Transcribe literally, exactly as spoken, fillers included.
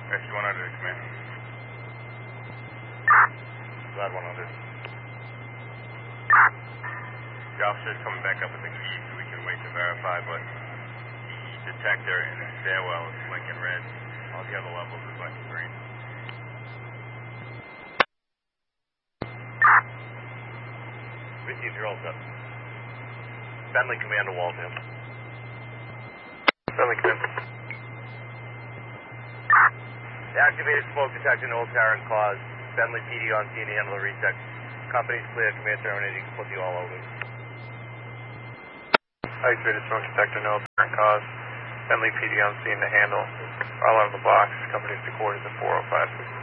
Rescue one hundred, command. Glad one hundred. The officer's coming back up with the key so we can wait to verify, but the detector in the stairwell is blinking red. All the other levels are blinking green. Received your all set. Bentley command to Waltham. Bentley command. The activated smoke detector in Old Karen caused. Bentley P D on scene to handle the recheck. Company's clear, command terminated. You can put the all over. Activated smoke detector, no apparent cause. Bentley P D on scene to handle. All out of the box. Company's to quarters at four oh five.